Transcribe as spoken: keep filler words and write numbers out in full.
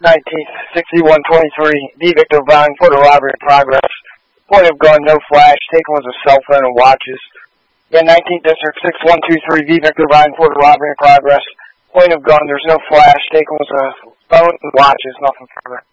nineteenth, sixty-one twenty-three, V. Victor vying for the robbery in progress. Point of gun, no flash. Taken was a cell phone and watches. Again, nineteenth District, six one two three, V. Victor vying for the robbery in progress. Point of gun, there's no flash. Taken was a phone and watches, nothing further.